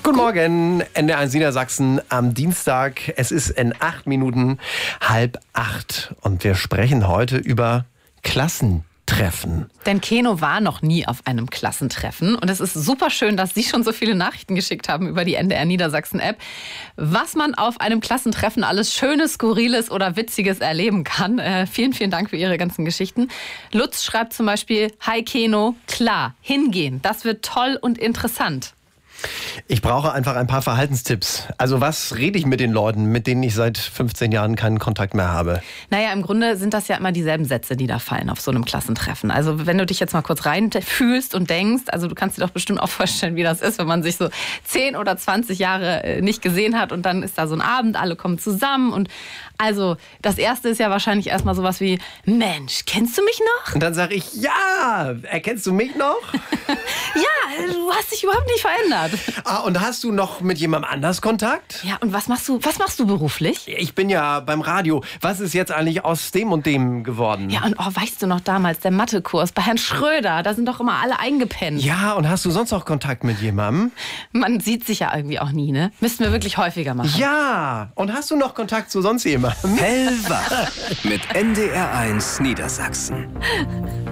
Guten Morgen, NDR1 Niedersachsen am Dienstag. Es ist in 8 Minuten 7:30 und wir sprechen heute über Klassentreffen. Denn Keno war noch nie auf einem Klassentreffen. Und es ist super schön, dass Sie schon so viele Nachrichten geschickt haben über die NDR Niedersachsen App. Was man auf einem Klassentreffen alles Schönes, Skurriles oder Witziges erleben kann. Vielen, vielen Dank für Ihre ganzen Geschichten. Lutz schreibt zum Beispiel: Hi Keno, klar, hingehen. Das wird toll und interessant. Ich brauche einfach ein paar Verhaltenstipps. Also was rede ich mit den Leuten, mit denen ich seit 15 Jahren keinen Kontakt mehr habe? Naja, im Grunde sind das ja immer dieselben Sätze, die da fallen auf so einem Klassentreffen. Also wenn du dich jetzt mal kurz reinfühlst und denkst, also du kannst dir doch bestimmt auch vorstellen, wie das ist, wenn man sich so 10 oder 20 Jahre nicht gesehen hat und dann ist da so ein Abend, alle kommen zusammen und also das Erste ist ja wahrscheinlich erstmal sowas wie: Mensch, kennst du mich noch? Und dann sage ich: Ja, erkennst du mich noch? Ja, du hast dich überhaupt nicht verändert. Und hast du noch mit jemandem anders Kontakt? Ja, und was machst du beruflich? Ich bin ja beim Radio. Was ist jetzt eigentlich aus dem und dem geworden? Ja, und weißt du noch damals, der Mathekurs bei Herrn Schröder, da sind doch immer alle eingepennt. Ja, und hast du sonst noch Kontakt mit jemandem? Man sieht sich ja irgendwie auch nie, ne? Müssten wir wirklich häufiger machen. Ja, und hast du noch Kontakt zu sonst jemandem? Hellwach mit NDR1 Niedersachsen.